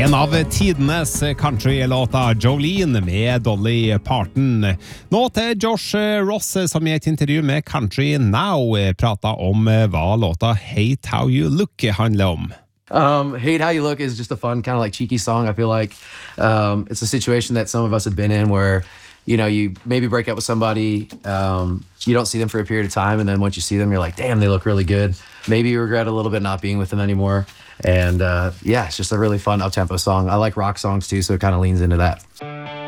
En av tidenes countrylåter, Jolene med Dolly Parton. Nå til Josh Ross, som i et intervju med Country Now pratet om hva låta Hate How You Look handler om. Hate How You Look is just a fun, kind of like cheeky song. I feel like it's a situation that some of us have been in where, you know, you maybe break up with somebody, you don't see them for a period of time, and then once you see them, you're like, damn, they look really good. Maybe you regret a little bit not being with them anymore. And yeah, it's just a really fun up-tempo song. I like rock songs too, so it kind of leans into that.